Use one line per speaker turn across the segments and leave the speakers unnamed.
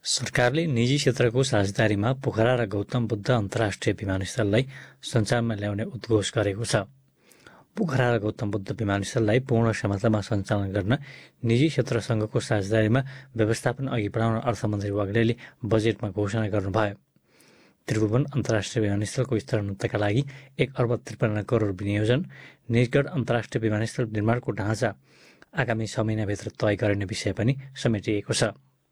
सरकारले निजी क्षेत्रको साझेदारीमा पोखरा र गौतम बुद्ध अन्तर्राष्ट्रिय विमानस्थललाई सञ्चालनमा ल्याउने उद्घोष गरेको छ। पोखरा र गौतम बुद्ध विमानस्थललाई पूर्ण क्षमतामा सञ्चालन गर्न निजी क्षेत्रसँगको साझेदारीमा व्यवस्थापन अघि बढाउन अर्थमन्त्री वाग्लेले बजेटमा घोषणा गर्नुभयो। त्रिभुवन अन्तर्राष्ट्रिय विमानस्थलको स्तरोन्नतिका लागि 1,53 करोड विनियोजन, निजगढ अन्तर्राष्ट्रिय विमानस्थल निर्माणको ढाँचा आगामी 6 महिनाभित्र तय गरिने विषय पनि समेटिएको छ।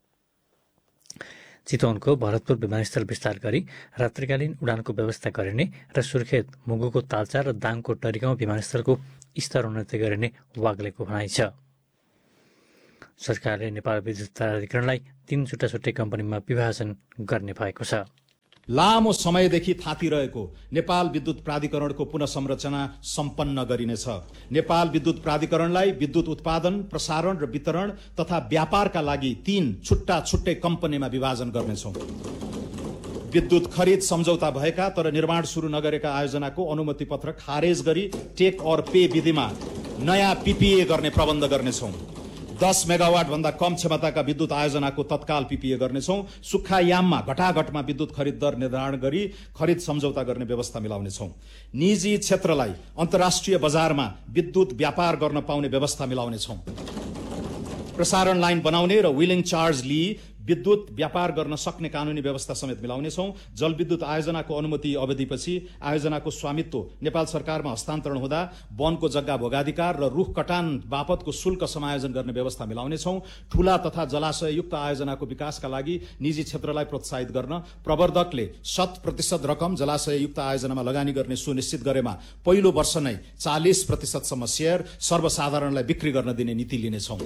चितवनको भरतपुर विमानस्थल विस्तार गरी रात्रिकालीन उडानको व्यवस्था गरिने र सुर्खेत, मुगुको तालचा र दाङको टरिगाउँ विमानस्थलको स्तरोन्नति गरिने वाग्लेको भनाइ छ। सरकारले नेपाल विद्युत प्राधिकरणलाई 3 छुट्टा-छुट्टै कम्पनीमा विभाजन गर्ने भएको छ।
लामो समयदेखि थातिरहेको नेपाल विद्युत प्राधिकरणको पुनः संरचना सम्पन्न गरिनेछ। नेपाल विद्युत प्राधिकरणलाई विद्युत उत्पादन, प्रसारण र वितरण तथा व्यापारका लागि 3 छुट्टा-छुट्टै कम्पनीमा विभाजन गर्नेछौँ। विद्युत खरिद सम्झौता भएका तर निर्माण सुरु नगरेका आयोजनाको अनुमति पत्र खारेज गरी टेक और पे विधिमा नयाँ पीपीए गर्ने प्रबन्ध गर्नेछौँ। 10 मेगावाट भन्दा कम क्षमताका विद्युत आयोजनाको तत्काल पीपीए गर्नेछौँ। सुक्खा याममा घटाघटमा विद्युत खरिद दर निर्धारण गरी खरिद सम्झौता गर्ने व्यवस्था मिलाउनेछौँ। निजी क्षेत्रलाई अन्तर्राष्ट्रिय बजारमा विद्युत व्यापार गर्न पाउने व्यवस्था मिलाउनेछौँ। प्रसारण लाइन बनाउने र विलिङ चार्ज लिई विद्युत व्यापार गर्न सक्ने कानूनी व्यवस्था समेत मिलाउनेछौँ। जलविद्युत आयोजनाको अनुमति अवधिपछि आयोजनाको स्वामित्व नेपाल सरकारमा हस्तान्तरण हुँदा वनको जग्गा भोगाधिकार र रुख कटान बापतको शुल्क समायोजन गर्ने व्यवस्था मिलाउनेछौँ। ठूला तथा जलाशययुक्त आयोजनाको विकासका लागि निजी क्षेत्रलाई प्रोत्साहित गर्न प्रवर्धकले 100% रकम जलाशययुक्त आयोजनामा लगानी गर्ने सुनिश्चित गरेमा पहिलो वर्ष नै 40% शेयर सर्वसाधारणलाई बिक्री गर्न दिने नीति लिनेछौँ।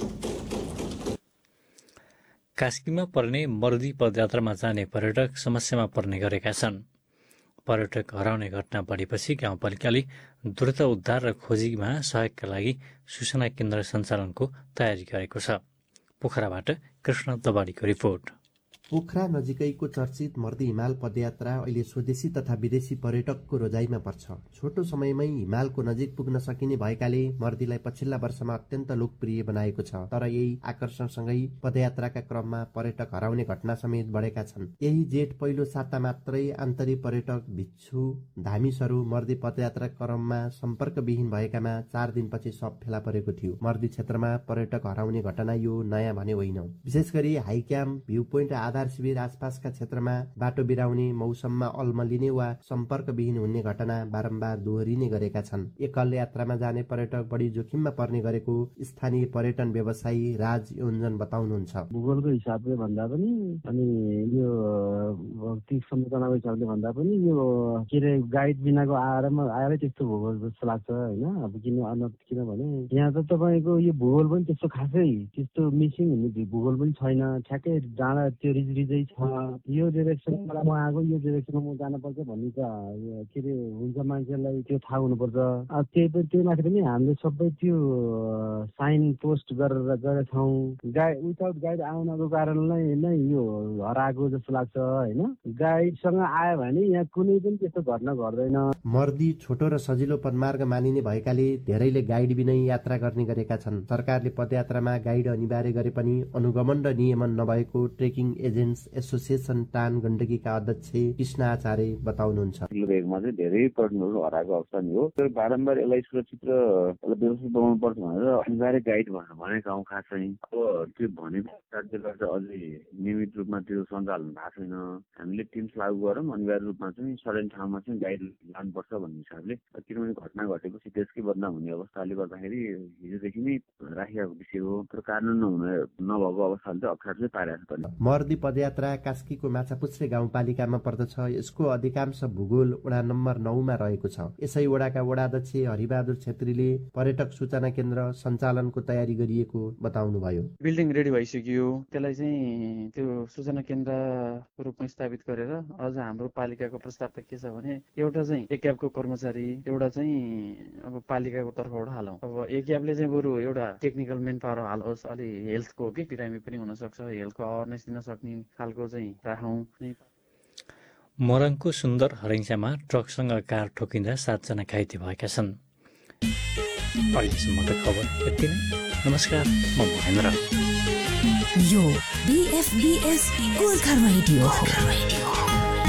कास्कीमा पर्ने मर्दी पदयात्रामा जाने पर्यटक समस्यामा पर्ने गरेका छन्। पर्यटक हराउने घटना बढेपछि गाउँपालिकाले द्रुत उद्धार र खोजीमा सहयोगका लागि सूचना केन्द्र सञ्चालनको तयारी गरेको छ। पोखराबाट कृष्ण दबाडीको रिपोर्ट।
पोखरा नजिकैको चर्चित मर्दी हिमाल पदयात्रा अहिले स्वदेशी तथा विदेशी पर्यटकको रोजाइमा पर्छ। छोटो समयमै हिमालको नजिक पुग्न सकिने भएकाले मर्दीलाई पछिल्ला वर्षमा अत्यन्त लोकप्रिय बनाएको छ। तर यही आकर्षणसँगै पदयात्राका क्रममा पर्यटक हराउने घटना समेत बढेका छन्। यही जेठ पहिलो साता मात्रै आन्तरिक पर्यटक भिक्षु धामिसहरू मर्दी पदयात्रा क्रममा सम्पर्कविहीन भएकामा 4 दिनपछि शव फेला परेको थियो। मर्दी क्षेत्रमा पर्यटक हराउने घटना यो नयाँ भने होइन। विशेष गरी हाई क्याम्प, भ्यू पोइन्ट आधार शिविर आसपासका क्षेत्रमा बाटो बिराउने, मौसममा अल्मलिने वा सम्पर्कविहीन हुने घटना बारम्बार दोहोरिने गरेका छन्। एकल यात्रामा जाने पर्यटक बढी जोखिममा पर्ने गरेको स्थानीय पर्यटन व्यवसायी राज योन्जन बताउनुहुन्छ।
भूगोलको हिसाबले भन्दा पनि अनि यो भौतिक संरचनाको हिसाबले भन्दा पनि यो के अरे गाइड बिनाको आएरै त्यस्तो भूगोल जस्तो लाग्छ होइन। अब किनभने यहाँ त तपाईँको यो भूगोल पनि त्यस्तो खासै त्यस्तो मिसिङ हुने भूगोल पनि छैन। ठ्याक्कै डाँडा त्यो रिजै छ। यो डिरेक्सनबाट म आएको, यो डिरेक्सनमा म जानुपर्छ भन्ने त के अरे हुन्छ, मान्छेलाई त्यो थाहा हुनुपर्छ। त्यही माथि पनि हामीले सबै त्यो साइन पोस्ट गरेर छौँ। विदाउट गाइड आउनको कारणले नै यो हराएको जस्तो लाग्छ होइन। गाइडसँग आयो भने यहाँ कुनै पनि त्यस्तो घटना घट्दैन।
मर्दी छोटो र सजिलो पदमार्ग मानिने भएकाले धेरैले गाइड बिनै यात्रा गर्ने गरेका छन्। सरकारले पदयात्रामा गाइड अनिवार्य गरे पनि अनुगमन र नियमन नभएको ट्रेकिङ एजेन्ट्स एसोसिएसन टान गण्डकीका अध्यक्ष कृष्ण आचार्य बताउनुहुन्छ।
भेगमा चाहिँ धेरै पर्यटकहरू हराएको अवस्था नि हो। तर बारम्बार यसलाई सुरक्षित र व्यवस्थित बनाउनु पर्छ भनेर अनिवार्य गाइड भनेको गाउँ खास चाहिँ अब त्यो भनेको राज्यबाट अझै नियमित रूपमा त्यो सञ्चालन भएको छैन। हामीले टिम्स लागू गरौँ, अनिवार्य रूपमा चाहिँ सर्टेन ठाउँमा चाहिँ गाइड लानुपर्छ भन्ने हिसाबले। किनभने घटना घटेपछि त्यसकै बदनाम हुने अवस्थाले गर्दाखेरि हिजोदेखि नै राखिएको विषय हो। तर कानुन नभएको अवस्थाले चाहिँ अप्ठ्यारो चाहिँ पारिरहेको छ।
मर्दी पदयात्रा कास्कीको माछापुच्छ्रे गाउँपालिकामा पर्दछ। यसको अधिकांश भूगोल वडा नम्बर 9 मा रहेको छ। यसै वडाका वडाध्यक्ष हरिबहादुर छेत्रीले पर्यटक सूचना केन्द्र सञ्चालनको तयारी गरिएको बताउनुभयो।
बिल्डिङ रेडी भइसक्यो, त्यसलाई चाहिँ त्यो सूचना केन्द्रको रूपमा स्थापित गरेर अझ हाम्रो पालिकाको प्रस्ताव त के छ भने एउटा चाहिँ एक्याबको कर्मचारी, एउटा चाहिँ अब पालिकाको तर्फबाट हालौँ। अब एक्याबले चाहिँ बरु एउटा टेक्निकल मेन पावर हालोस्, अलि हेल्थको के बिरामी पनि हुनसक्छ, हेल्थको अवेरनेस दिन सक्ने खालको चाहिँ राखौँ।
मोरङको सुन्दर हरैँचामा ट्रकसँग कार ठोकिँदा 7 जना घाइते भएका छन्। अहिलेसम्मको खबर यति नै। नमस्कार, म महेन्द्र।
यो BFBS गोर्खा रेडियो हो।